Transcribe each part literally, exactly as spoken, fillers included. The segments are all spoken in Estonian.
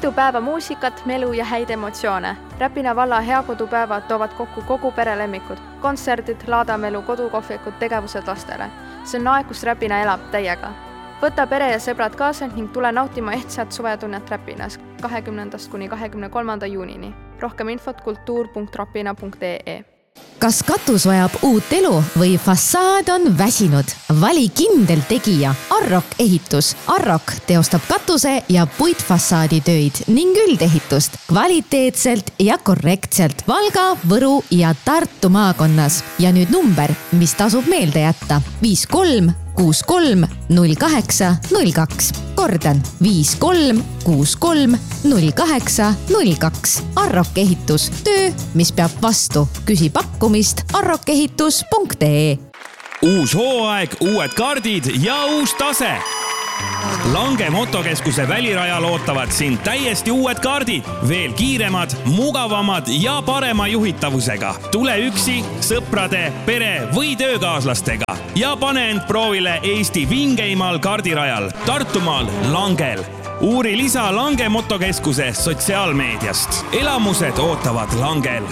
mitu päeva muusikat, melu ja häid emotsioone. Räpina valla heakodupäevad toovad kokku kogu perelemmikud. Kontserdid, laadamelu, kodukohvikud, tegevused lastele. See on aeg, kus Räpina elab täiega. Võta pere ja sõbrad kaasa ning tule nautima ehtsat suvetunnet Räpinas kahekümnendast kuni kahekümne kolmanda juunini. Rohkem infot kultuur punkt rapina punkt ee. Kas katus vajab uut elu või fassaad on väsinud? Vali kindel tegija Arrok ehitus. Arrok teostab katuse ja puitfassaadi töid ning üldehitust kvaliteetselt ja korrektselt Valga, Võru ja Tartu maakonnas. Ja nüüd number, mis tasub meelde jätta. viis kolm kuus kolm null kaheksa null kaks. Kordan viis kolm kuus kolm null kaheksa null kaks. Arrok ehitus. Töö, mis peab vastu. Küsi pakkumist arrokehitus punkt ee. Uus hooaeg, uued kaardid ja uus tase. Lange motokeskuse välirajal ootavad sind täiesti uued kaardid. Veel kiiremad, mugavamad ja parema juhitavusega. Tule üksi, sõprade, pere või töökaaslastega ja pane end proovile Eesti vingeimal kaardirajal Tartumaal Langel. Uuri lisa Lange motokeskuse sotsiaalmeediast. Elamused ootavad Langel.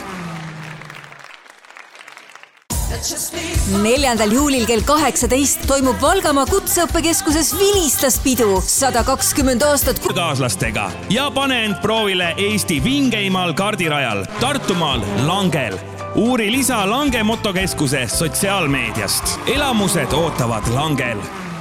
neljandal juulil kell kaheksateist toimub Valgamaa kutseõppekeskuses Vilistaspidu sada kakskümmend aastat kaaslastega ja pane end proovile Eesti vingeimal kaardirajal Tartumaal Langel. Uuri lisa Lange motokeskuse sotsiaalmeediast. Elamused ootavad Langel.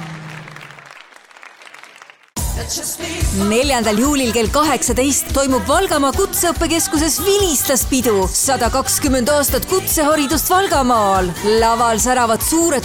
neljandal juulil kell kaheksateist toimub Valgamaa kutseõppekeskuses Vilistaspidu sada kakskümmend aastat kutseharidust Valgamaal. Laval säravad suured